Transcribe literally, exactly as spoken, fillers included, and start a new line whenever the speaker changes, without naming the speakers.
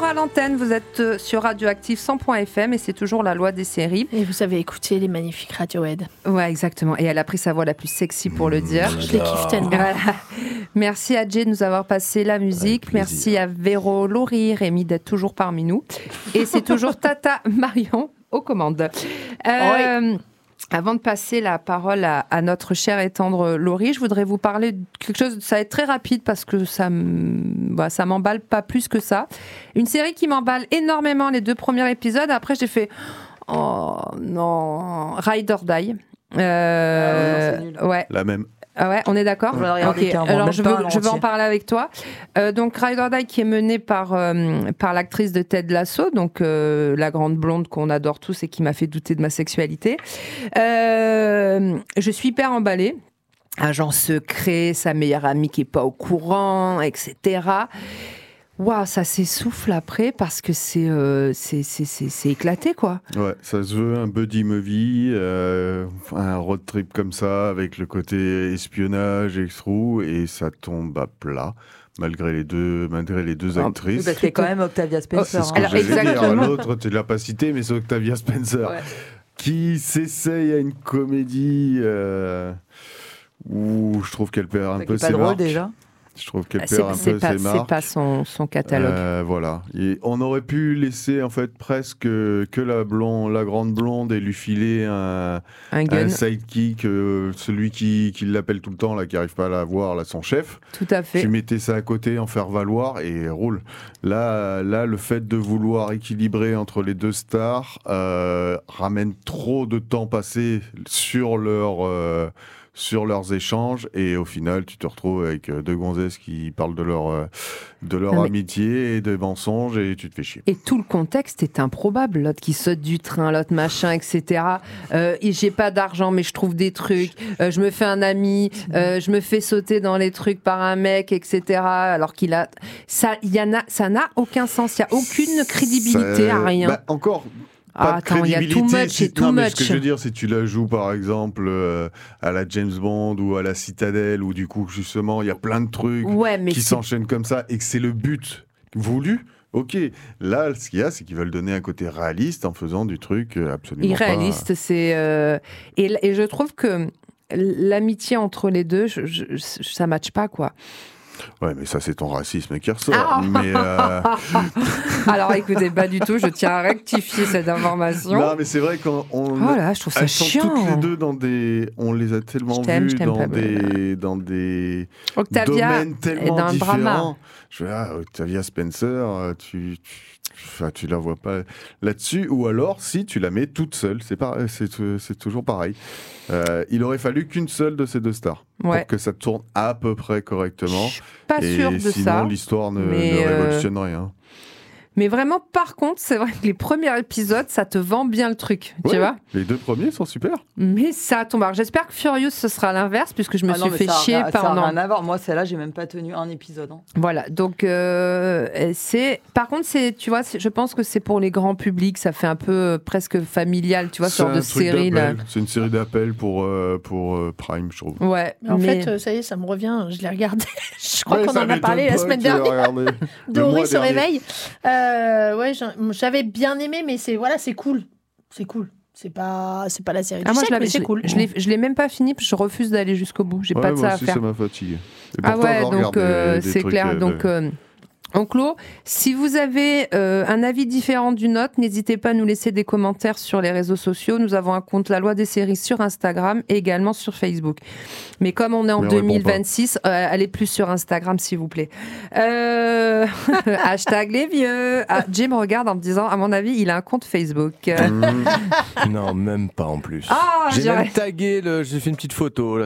à l'antenne, vous êtes sur Radioactive cent point F M et c'est toujours la loi des séries.
Et vous avez écouté les magnifiques Radiohead.
Ouais, exactement. Et elle a pris sa voix la plus sexy pour mmh, le dire.
Je les kiffe tellement.
Voilà. Merci à Jay de nous avoir passé la musique. Merci à Véro, Laurie, Rémi d'être toujours parmi nous. Et c'est toujours Tata Marion aux commandes. Euh, oui. Avant de passer la parole à, à notre chère et tendre Laurie, je voudrais vous parler de quelque chose, ça va être très rapide parce que ça, m... bah, ça m'emballe pas plus que ça. Une série qui m'emballe énormément les deux premiers épisodes. Après, j'ai fait oh non, Ride or Die. Euh,
ah ouais,
non, ouais.
La même.
Ah ouais, on est d'accord. Okay. Alors je veux, je veux en parler avec toi. Euh, donc Ride or Die qui est menée par euh, par l'actrice de Ted Lasso, donc euh, la grande blonde qu'on adore tous et qui m'a fait douter de ma sexualité. Euh, je suis hyper emballée. Agent secret, sa meilleure amie qui est pas au courant, et cetera. Waouh, ça s'essouffle après parce que c'est, euh, c'est, c'est, c'est, c'est éclaté, quoi.
Ouais, ça se veut un buddy movie, euh, un road trip comme ça, avec le côté espionnage, extrou, et ça tombe à plat, malgré les deux, malgré les deux actrices.
Parce qu'il y a quand même Octavia Spencer.
Oh, c'est ce que
hein.
j'allais dire. L'autre, tu ne l'as pas cité, mais c'est Octavia Spencer, ouais. Qui s'essaye à une comédie euh, où je trouve qu'elle perd un peu ses marques. C'est pas drôle déjà. Je trouve qu'elle
c'est,
perd un
c'est
peu
pas,
ses marques.
C'est pas son, son catalogue.
Euh, voilà. Et on aurait pu laisser en fait presque que la, blonde, la grande blonde et lui filer un, un, un sidekick, euh, celui qui, qui l'appelle tout le temps, là, qui n'arrive pas à la voir, là, son chef.
Tout à fait.
Tu mettais ça à côté, en faire valoir et roule. Là, là, le fait de vouloir équilibrer entre les deux stars euh, ramène trop de temps passé sur leur... Euh, sur leurs échanges et au final tu te retrouves avec deux gonzesses qui parlent de leur, de leur non, amitié et des mensonges et tu te fais chier.
Et tout le contexte est improbable, l'autre qui saute du train, l'autre machin, et cetera. Euh, et j'ai pas d'argent mais je trouve des trucs, euh, je me fais un ami, euh, je me fais sauter dans les trucs par un mec, et cetera. Alors qu'il a... Ça, y en a, ça n'a aucun sens, il n'y a aucune crédibilité
ça...
à rien.
Bah, encore...
Ah, attends, il y a too much,
si,
c'est too
non,
much.
Mais ce que je veux dire, si tu la joues par exemple euh, à la James Bond ou à la Citadelle, où du coup justement il y a plein de trucs
ouais,
qui
c'est...
s'enchaînent comme ça et que c'est le but voulu. Ok, là, ce qu'il y a, c'est qu'ils veulent donner un côté réaliste en faisant du truc absolument
irréaliste.
Pas...
C'est euh... et, et je trouve que l'amitié entre les deux, je, je, ça matche pas, quoi.
Ouais, mais ça, c'est ton racisme qui ressort.
Ah
mais euh...
Alors, écoutez, pas du tout. Je tiens à rectifier cette information.
Non, mais c'est vrai qu'on... On...
Oh là, je trouve ça
Elles
chiant.
sont toutes les deux dans des... On les a tellement vues dans des... dans des
Octavia
domaines tellement
dans
différents.
Le drama.
Je veux dire, Octavia Spencer, tu... tu... Enfin, tu la vois pas là-dessus, ou alors si tu la mets toute seule, c'est, pas, c'est, c'est toujours pareil. Euh, il aurait fallu qu'une seule de ces deux stars
ouais.
pour que ça tourne à peu près correctement.
Je suis pas
et
sûre de
sinon,
ça.
Sinon, l'histoire ne,
mais
ne
euh...
révolutionne rien.
Mais vraiment, par contre, c'est vrai que les premiers épisodes, ça te vend bien le truc,
ouais,
tu vois.
Les deux premiers sont super.
Mais ça tombe. Alors, j'espère que Furious, ce sera l'inverse, puisque je me
ah
suis
non,
fait
ça
chier
a,
pendant...
Ça n'a rien à voir. Moi, celle-là, j'ai même pas tenu un épisode. Hein.
Voilà. Donc, euh, c'est... Par contre, c'est, tu vois, c'est... je pense que c'est pour les grands publics. Ça fait un peu euh, presque familial, tu vois, ce genre de série. Là.
C'est une série d'appels pour, euh, pour euh, Prime, je trouve.
Ouais.
Mais en
mais...
fait, euh, ça y est, ça me revient. Je l'ai regardé. je crois
ouais,
qu'on en a parlé la semaine dernière. Dory se réveille. Euh, ouais, j'avais bien aimé, mais c'est voilà, c'est cool, c'est cool. C'est pas, c'est pas la série.
Ah,
du
moi,
siècle,
je,
mais c'est
je,
cool.
Je l'ai, je l'ai même pas fini, parce que je refuse d'aller jusqu'au bout. J'ai
ouais,
pas de ça
aussi,
à faire.
Ça m'a fatigué.
Ah ouais, donc euh, des, c'est des clair. De... Donc euh, on clôt. Si vous avez euh, un avis différent du nôtre, n'hésitez pas à nous laisser des commentaires sur les réseaux sociaux. Nous avons un compte La Loi des Séries sur Instagram et également sur Facebook. Mais comme on est en deux mille vingt-six, euh, allez plus sur Instagram, s'il vous plaît. Euh... Hashtag les vieux. Ah, Jim regarde en me disant, à mon avis, il a un compte Facebook.
Mmh. Non, même pas en plus.
Ah,
j'ai même tagué, le... j'ai fait une petite photo là.